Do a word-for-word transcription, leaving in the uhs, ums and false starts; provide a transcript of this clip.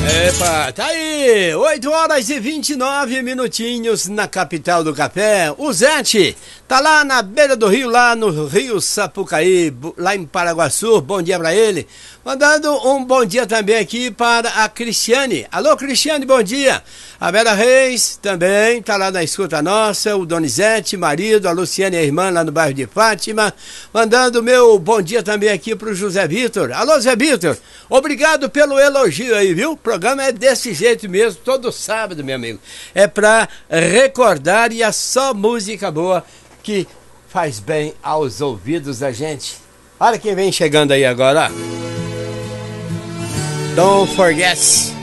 Epa, tá aí, oito horas e vinte e nove minutinhos na capital do café. O Zete tá lá na beira do rio, lá no Rio Sapucaí, lá em Paraguaçu. Bom dia pra ele. Mandando um bom dia também aqui para a Cristiane. Alô, Cristiane, bom dia. A Vera Reis também tá lá na escuta nossa. O Donizete, marido, a Luciane, a irmã, lá no bairro de Fátima. Mandando meu bom dia também aqui pro José Vitor. Alô, Zé Vitor, obrigado pelo elogio aí, viu? O programa é desse jeito mesmo, todo sábado, meu amigo. É pra recordar e é só música boa que faz bem aos ouvidos da gente. Olha quem vem chegando aí agora, ó. Don't Forget.